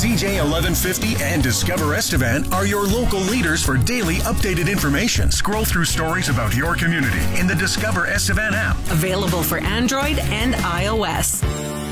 CJ 1150 and Discover Estevan are your local leaders for daily updated information. Scroll through stories about your community in the Discover Estevan app. Available for Android and iOS.